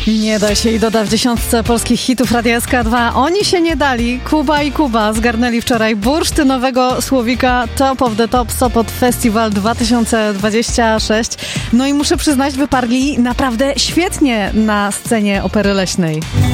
Nie da się i doda w dziesiątce polskich hitów Radia SK2. Oni się nie dali. Kuba i Kuba zgarnęli wczoraj bursztynowego słowika Top of the Top Sopot Festival 2026. No i muszę przyznać, wyparli naprawdę świetnie na scenie Opery Leśnej.